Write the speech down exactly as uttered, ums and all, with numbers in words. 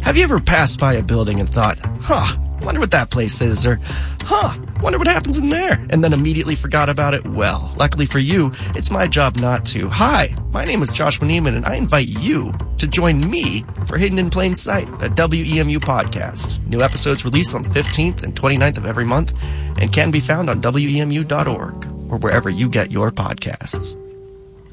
Have you ever passed by a building and thought, huh, wonder what that place is, or, huh, wonder what happens in there, and then immediately forgot about it? Well, luckily for you, it's my job not to. Hi, my name is Joshua Neiman, and I invite you to join me for Hidden in Plain Sight, a W E M U podcast. New episodes release on the fifteenth and twenty-ninth of every month and can be found on W E M U dot org or wherever you get your podcasts.